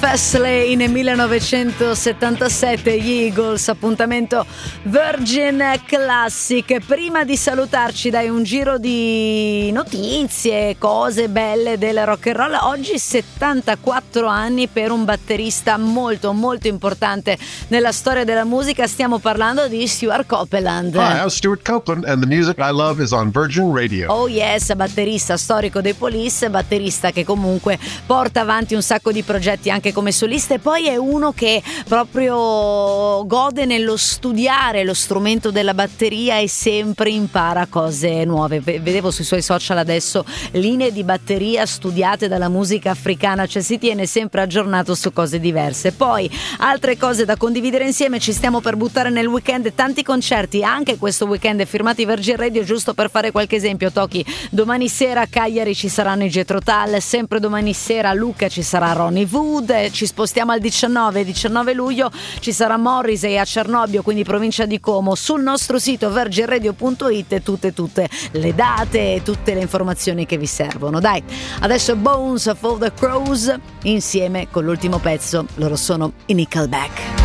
Fast Lane 1977, gli Eagles, appuntamento Virgin Classic. Prima di salutarci dai un giro di notizie, cose belle del rock and roll. Oggi 74 anni per un batterista molto molto importante nella storia della musica, stiamo parlando di Stewart Copeland. Hi, I'm Stewart Copeland and the music I love is on Virgin Radio. Oh yes, batterista storico dei Police, batterista che comunque porta avanti un sacco di progetti anche come solista, e poi è uno che proprio gode nello studiare lo strumento della batteria e sempre impara cose nuove. Vedevo sui suoi social adesso linee di batteria studiate dalla musica africana, cioè si tiene sempre aggiornato su cose diverse. Poi altre cose da condividere insieme, ci stiamo per buttare nel weekend tanti concerti anche questo weekend firmati Virgin Radio, giusto per fare qualche esempio. Tochi, domani sera a Cagliari ci saranno i Jethro Tull, sempre domani sera a Lucca ci sarà Ronnie Wood, ci spostiamo al 19 luglio ci sarà Morrissey a Cernobbio, quindi provincia di Como. Sul nostro sito virginradio.it tutte le date e tutte le informazioni che vi servono. Dai, adesso Bones of All the Crows insieme con l'ultimo pezzo, loro sono i Nickelback.